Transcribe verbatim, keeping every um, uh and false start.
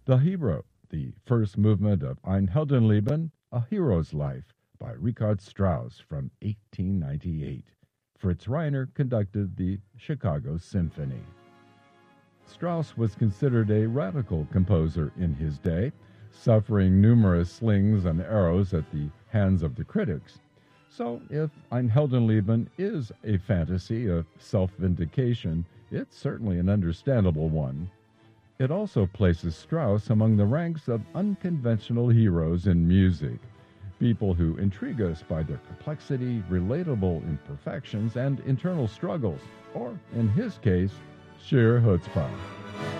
The Hero, the first movement of Ein Heldenleben, A Hero's Life, by Richard Strauss from eighteen ninety-eight. Fritz Reiner conducted the Chicago Symphony. Strauss was considered a radical composer in his day, suffering numerous slings and arrows at the hands of the critics. So, if Ein Heldenleben is a fantasy of self vindication, it's certainly an understandable one. It also places Strauss among the ranks of unconventional heroes in music, people who intrigue us by their complexity, relatable imperfections, and internal struggles, or, in his case, sheer chutzpah.